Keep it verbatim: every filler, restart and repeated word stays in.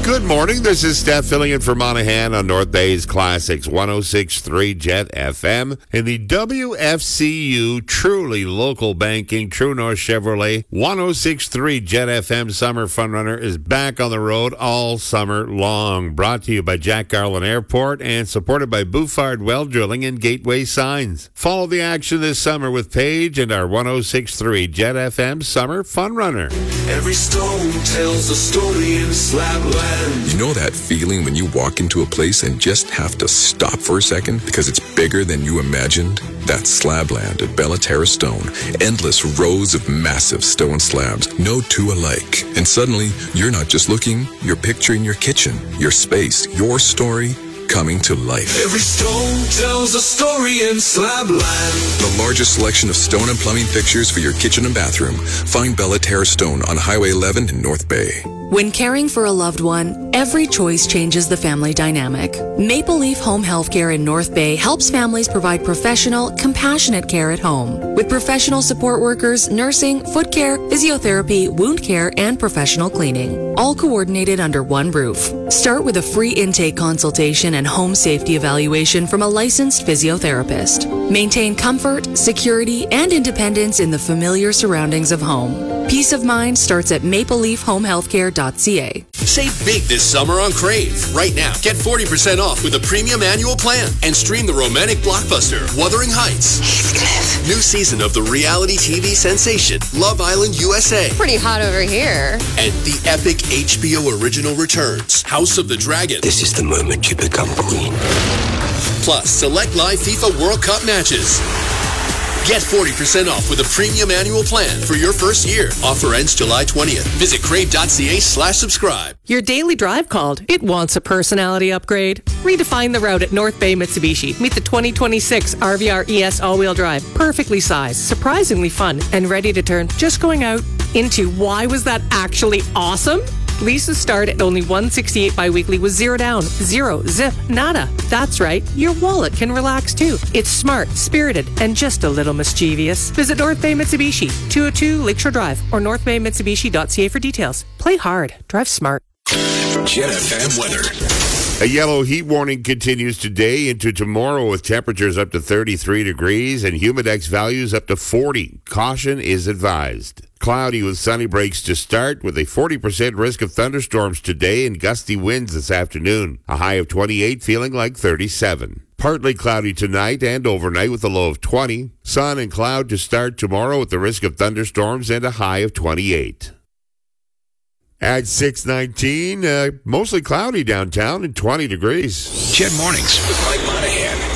Good morning. This is Steph filling in for Monahan on North Bay's Classics one oh six point three Jet F M. In the W F C U Truly Local Banking True North Chevrolet one oh six point three Jet F M Summer Fun Runner is back on the road all summer long. Brought to you by Jack Garland Airport and supported by Bouffard Well Drilling and Gateway Signs. Follow the action this summer with Paige and our one oh six point three Jet F M Summer Fun Runner. Every stone tells a story in Slabland. You know that feeling when you walk into a place and just have to stop for a second because it's bigger than you imagined? That's Slabland at Bellaterra Stone. Endless rows of massive stone slabs, no two alike. And suddenly, you're not just looking, you're picturing your kitchen, your space, your story coming to life. Every stone tells a story in Slabland. The largest selection of stone and plumbing fixtures for your kitchen and bathroom. Find Bellaterra Stone on Highway eleven in North Bay. When caring for a loved one, every choice changes the family dynamic. Maple Leaf Home Healthcare in North Bay helps families provide professional, compassionate care at home. With professional support workers, nursing, foot care, physiotherapy, wound care, and professional cleaning, all coordinated under one roof. Start with a free intake consultation and home safety evaluation from a licensed physiotherapist. Maintain comfort, security, and independence in the familiar surroundings of home. Peace of mind starts at maple leaf home healthcare dot c a. Save big this summer on Crave. Right now, get forty percent off with a premium annual plan and stream the romantic blockbuster Wuthering Heights. Heathcliff. New season of the reality T V sensation Love Island U S A. Pretty hot over here. And the epic H B O original returns House of the Dragon. This is the moment you become queen. Plus, select live FIFA World Cup matches. Get forty percent off with a premium annual plan for your first year. Offer ends July twentieth. Visit crave dot c a slash subscribe. Your daily drive called. It wants a personality upgrade. Redefine the route at North Bay Mitsubishi. Meet the twenty twenty-six R V R E S all-wheel drive. Perfectly sized, surprisingly fun, and ready to turn just going out into why was that actually awesome? Leases start at only one hundred sixty-eight dollars bi-weekly with zero down, zero, zip, nada. That's right, your wallet can relax too. It's smart, spirited, and just a little mischievous. Visit North Bay Mitsubishi, two oh two Lakeshore Drive, or north bay mitsubishi dot c a for details. Play hard, drive smart. Jet F M weather. A yellow heat warning continues today into tomorrow with temperatures up to thirty-three degrees and humidex values up to forty. Caution is advised. Cloudy with sunny breaks to start with a forty percent risk of thunderstorms today and gusty winds this afternoon. A high of twenty-eight, feeling like thirty-seven. Partly cloudy tonight and overnight with a low of twenty. Sun and cloud to start tomorrow with the risk of thunderstorms and a high of twenty-eight. At six nineteen, uh, mostly cloudy downtown and twenty degrees. Jet Mornings with Mike Monahan.